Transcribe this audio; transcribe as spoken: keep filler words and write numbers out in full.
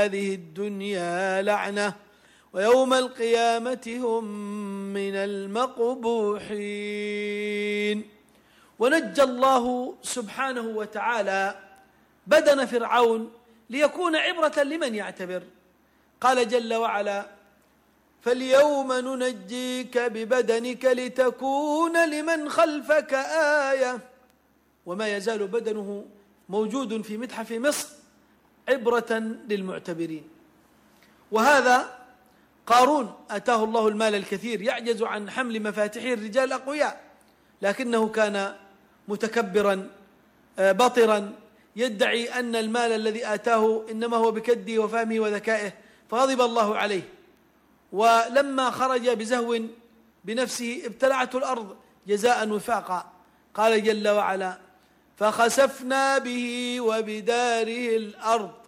هذه الدنيا لعنة ويوم القيامة هم من المقبوحين. ونجى الله سبحانه وتعالى بدن فرعون ليكون عبرة لمن يعتبر. قال جل وعلا: فاليوم ننجيك ببدنك لتكون لمن خلفك آية. وما يزال بدنه موجود في متحف مصر عبرة للمعتبرين. وهذا قارون آتاه الله المال الكثير يعجز عن حمل مفاتيح الرجال الأقوياء، لكنه كان متكبرا بطرا يدعي أن المال الذي آتاه إنما هو بكده وفهمه وذكائه، فغضب الله عليه. ولما خرج بزهو بنفسه ابتلعته الأرض جزاء وفاقا. قال جل وعلا: فخسفنا به وبداره الأرض